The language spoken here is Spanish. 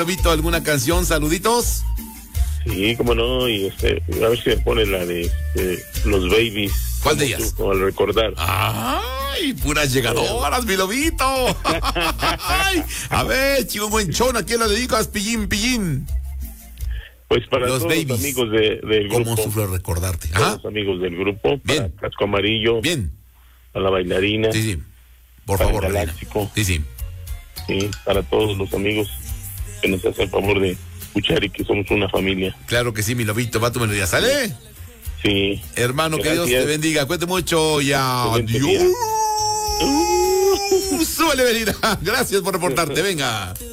Lobito, ¿alguna canción? Saluditos. Sí, cómo no, y a ver si me pone la de los Babies. ¿Cuál de ellas? Al recordar. ¡Ay, puras llegadoras, mi Lobito! Ay, a ver, chico buenchón, ¿a quién la dedicas, pillín, pillín? Pues para los todos Babies. los amigos del grupo. ¿Cómo sufro recordarte? Todos los amigos del grupo. Bien. Para Casco Amarillo. Bien. A la bailarina. Sí, sí. Por para favor, el Reina. Galáctico. Sí, sí. Sí, para todos los amigos que nos hacen el favor de escuchar y que somos una familia. Claro que sí, mi Lobito, va tu melodía, ¿sale? Sí. Hermano, Gracias. que Dios te bendiga, cuídate mucho y adiós. Súbele, Belina. Gracias por reportarte, venga.